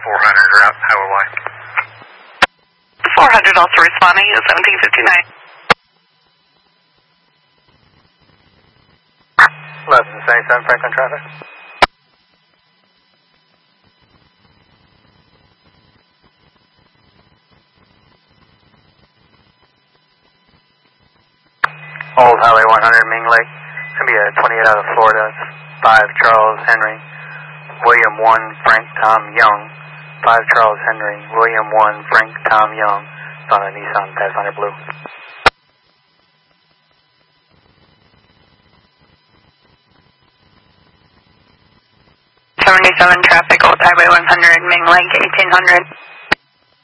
400 route, Highway Y. 400 also responding at 1759. Less than 77 Franklin traffic. Old Highway 100, Ming Lake. It's going to be a 28 out of Florida. It's 5 Charles Henry, William 1, Frank Tom Young. 5 Charles Henry, William 1, Frank Tom Young. It's on a Nissan Pathfinder Blue. Traffic, Old Highway 100, Ming Lake, 1800.